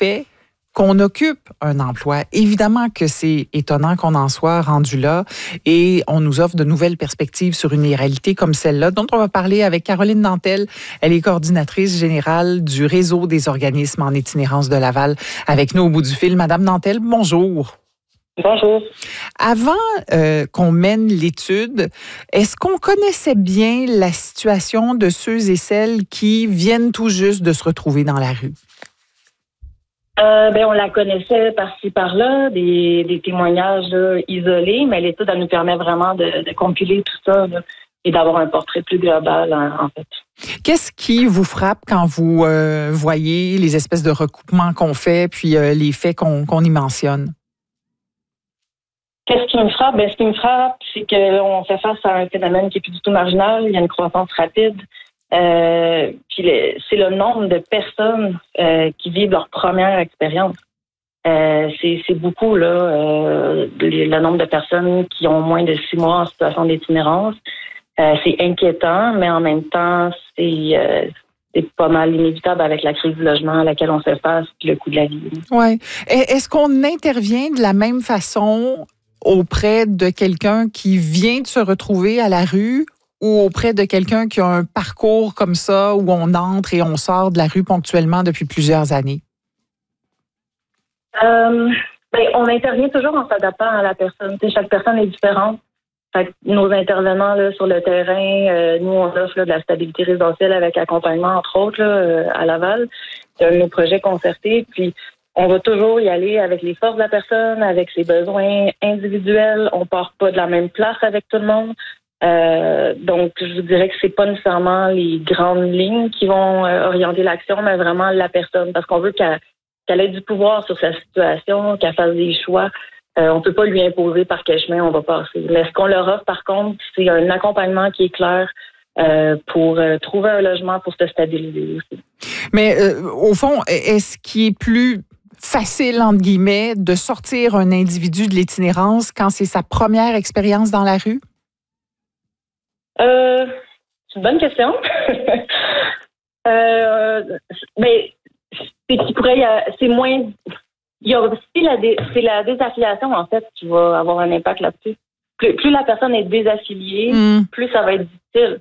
fait qu'on occupe un emploi. Évidemment que c'est étonnant qu'on en soit rendu là et on nous offre de nouvelles perspectives sur une réalité comme celle-là, dont on va parler avec Caroline Nantel. Elle est coordinatrice générale du réseau des organismes en itinérance de Laval, avec nous au bout du fil. Madame Nantel, bonjour. Bonjour. Avant qu'on mène l'étude, est-ce qu'on connaissait bien la situation de ceux et celles qui viennent tout juste de se retrouver dans la rue? On la connaissait par-ci, par-là, des témoignages là, isolés, mais l'étude, elle nous permet vraiment de compiler tout ça là, et d'avoir un portrait plus global, en fait. Qu'est-ce qui vous frappe quand vous voyez les espèces de recoupements qu'on fait, puis les faits qu'on y mentionne? Qu'est-ce qui me frappe? Ce qui me frappe, c'est qu'on fait face à un phénomène qui est plus du tout marginal. Il y a une croissance rapide. Puis c'est le nombre de personnes qui vivent leur première expérience. C'est beaucoup, là, le nombre de personnes qui ont moins de 6 mois en situation d'itinérance. C'est inquiétant, mais en même temps, c'est pas mal inévitable avec la crise du logement à laquelle on se fait face puis le coût de la vie. Oui. Est-ce qu'on intervient de la même façon auprès de quelqu'un qui vient de se retrouver à la rue ou auprès de quelqu'un qui a un parcours comme ça où on entre et on sort de la rue ponctuellement depuis plusieurs années? On intervient toujours en s'adaptant à la personne. Chaque personne est différente. Fait que nos intervenants là, sur le terrain, nous, on offre là, de la stabilité résidentielle avec accompagnement, entre autres, là, à Laval. C'est un de nos projets concertés. Puis, on va toujours y aller avec les forces de la personne, avec ses besoins individuels. On part pas de la même place avec tout le monde. Donc, je vous dirais que c'est pas nécessairement les grandes lignes qui vont orienter l'action, mais vraiment la personne, parce qu'on veut qu'elle ait du pouvoir sur sa situation, qu'elle fasse des choix. On peut pas lui imposer par quel chemin on va passer. Mais ce qu'on leur offre, par contre, c'est un accompagnement qui est clair pour trouver un logement pour se stabiliser aussi. Mais au fond, est-ce qu'il est plus facile, entre guillemets, de sortir un individu de l'itinérance quand c'est sa première expérience dans la rue? C'est une bonne question. C'est moins. Il y a aussi c'est la désaffiliation, en fait, qui va avoir un impact là-dessus. Plus la personne est désaffiliée, plus ça va être difficile.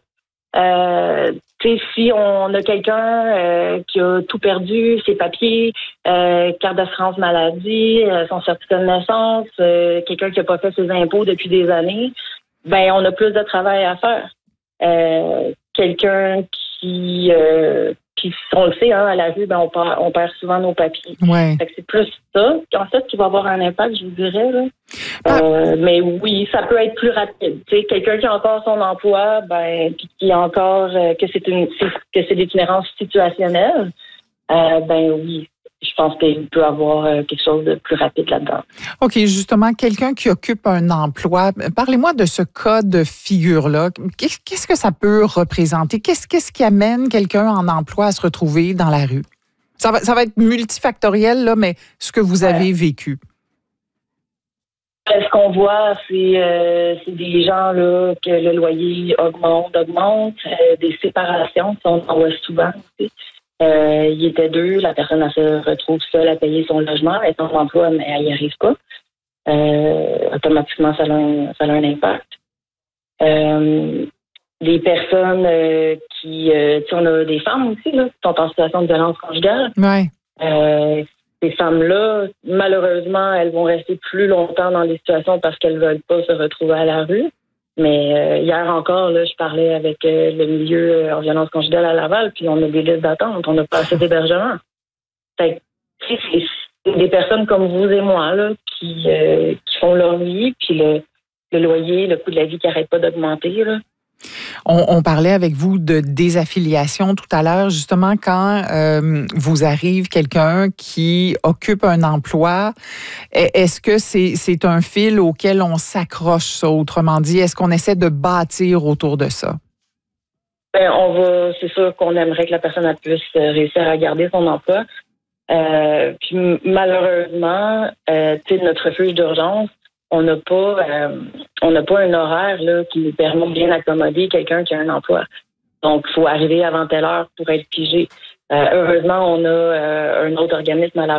Si on a quelqu'un qui a tout perdu, ses papiers, carte d'assurance maladie, son certificat de naissance, quelqu'un qui n'a pas fait ses impôts depuis des années, on a plus de travail à faire. Quelqu'un qui on le sait, à la rue, on perd souvent nos papiers. Ouais. Fait que c'est plus ça, en fait, qui va avoir un impact, je vous dirais. Là. Mais oui, ça peut être plus rapide. Quelqu'un qui a encore son emploi, puis qui a encore que c'est l'itinérance situationnelle, oui, je pense qu'il peut avoir quelque chose de plus rapide là-dedans. OK, justement, quelqu'un qui occupe un emploi, parlez-moi de ce cas de figure-là. Qu'est-ce que ça peut représenter? Qu'est-ce qui amène quelqu'un en emploi à se retrouver dans la rue? Ça va être multifactoriel, là, mais ce que vous avez vécu. Ce qu'on voit, c'est des gens là que le loyer augmente, des séparations, on en voit souvent aussi. Il était 2, la personne elle se retrouve seule à payer son logement, elle est en emploi, mais elle n'y arrive pas. Automatiquement, ça a un impact. Des personnes on a des femmes aussi là, qui sont en situation de violence conjugale. Ouais. Ces femmes-là, malheureusement, elles vont rester plus longtemps dans les situations parce qu'elles ne veulent pas se retrouver à la rue. Mais hier encore, là, je parlais avec le milieu en violence conjugale à Laval, puis on a des listes d'attente, on n'a pas assez d'hébergement. Fait que, c'est des personnes comme vous et moi là, qui font leur vie, puis le loyer, le coût de la vie qui n'arrête pas d'augmenter. Là. On parlait avec vous de désaffiliation tout à l'heure, justement, quand vous arrive quelqu'un qui occupe un emploi, est-ce que c'est un fil auquel on s'accroche, ça, autrement dit? Est-ce qu'on essaie de bâtir autour de ça? C'est sûr qu'on aimerait que la personne puisse réussir à garder son emploi. Puis malheureusement, notre refuge d'urgence, on n'a pas un horaire là, qui nous permet de bien accommoder quelqu'un qui a un emploi. Donc, il faut arriver avant telle heure pour être pigé. Heureusement, on a un autre organisme à la